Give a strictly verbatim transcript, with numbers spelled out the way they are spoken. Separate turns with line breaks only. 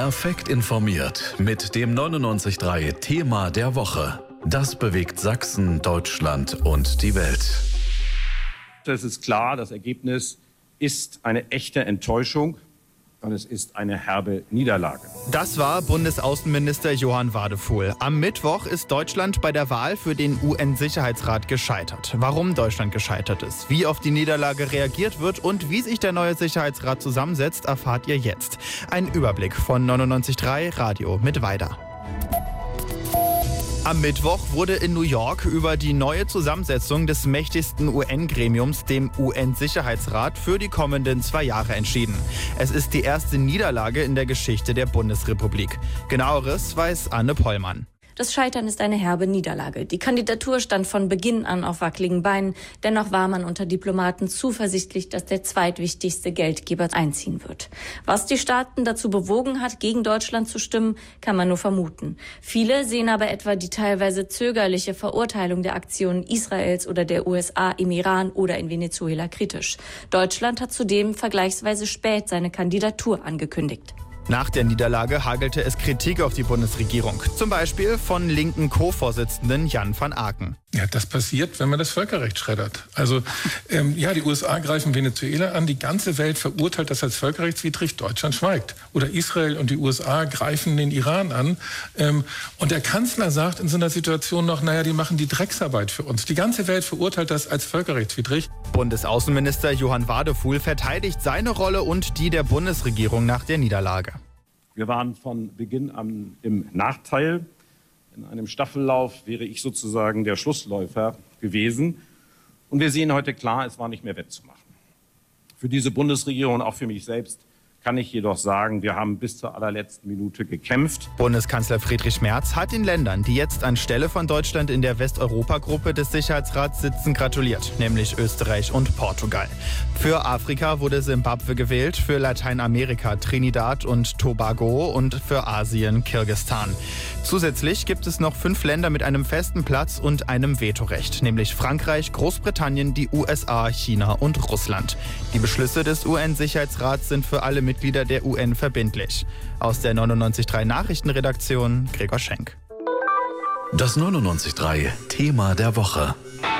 Perfekt informiert mit dem neunundneunzig Komma drei Thema der Woche. Das bewegt Sachsen, Deutschland und die Welt.
Es ist klar, das Ergebnis ist eine echte Enttäuschung und es ist eine herbe Niederlage.
Das war Bundesaußenminister Johann Wadefuhl. Am Mittwoch ist Deutschland bei der Wahl für den U N-Sicherheitsrat gescheitert. Warum Deutschland gescheitert ist, wie auf die Niederlage reagiert wird und wie sich der neue Sicherheitsrat zusammensetzt, erfahrt ihr jetzt. Ein Überblick von neunundneunzig Komma drei Radio mit Weider. Am Mittwoch wurde in New York über die neue Zusammensetzung des mächtigsten U N-Gremiums, dem U N-Sicherheitsrat, für die kommenden zwei Jahre entschieden. Es ist die erste Niederlage in der Geschichte der Bundesrepublik. Genaueres weiß Anne Pollmann.
Das Scheitern ist eine herbe Niederlage. Die Kandidatur stand von Beginn an auf wackeligen Beinen. Dennoch war man unter Diplomaten zuversichtlich, dass der zweitwichtigste Geldgeber einziehen wird. Was die Staaten dazu bewogen hat, gegen Deutschland zu stimmen, kann man nur vermuten. Viele sehen aber etwa die teilweise zögerliche Verurteilung der Aktionen Israels oder der U S A im Iran oder in Venezuela kritisch. Deutschland hat zudem vergleichsweise spät seine Kandidatur angekündigt.
Nach der Niederlage hagelte es Kritik auf die Bundesregierung. Zum Beispiel von linken Co-Vorsitzenden Jan van Aken.
Ja, das passiert, wenn man das Völkerrecht schreddert. Also ähm, ja, die U S A greifen Venezuela an, die ganze Welt verurteilt das als völkerrechtswidrig, Deutschland schweigt. Oder Israel und die U S A greifen den Iran an. Ähm, und der Kanzler sagt in so einer Situation noch, naja, die machen die Drecksarbeit für uns. Die ganze Welt verurteilt das als völkerrechtswidrig.
Bundesaußenminister Johann Wadefuhl verteidigt seine Rolle und die der Bundesregierung nach der Niederlage.
Wir waren von Beginn an im Nachteil. In einem Staffellauf wäre ich sozusagen der Schlussläufer gewesen. Und wir sehen heute klar, es war nicht mehr wettzumachen. Für diese Bundesregierung und auch für mich selbst kann ich jedoch sagen, wir haben bis zur allerletzten Minute gekämpft.
Bundeskanzler Friedrich Merz hat den Ländern, die jetzt anstelle von Deutschland in der Westeuropa-Gruppe des Sicherheitsrats sitzen, gratuliert, nämlich Österreich und Portugal. Für Afrika wurde Simbabwe gewählt, für Lateinamerika Trinidad und Tobago und für Asien Kirgisistan. Zusätzlich gibt es noch fünf Länder mit einem festen Platz und einem Vetorecht, nämlich Frankreich, Großbritannien, die U S A, China und Russland. Die Beschlüsse des U N-Sicherheitsrats sind für alle Mitglieder der U N verbindlich. Aus der neunundneunzig Komma drei Nachrichtenredaktion Gregor Schenk.
Das neunundneunzig Komma drei Thema der Woche.